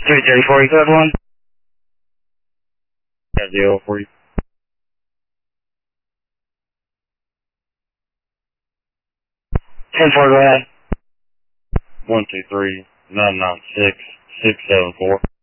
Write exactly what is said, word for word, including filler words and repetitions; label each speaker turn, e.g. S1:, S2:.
S1: three thirty-four, you code one? Got zero for you. ten four, go ahead. one two three, nine nine six, six seven four.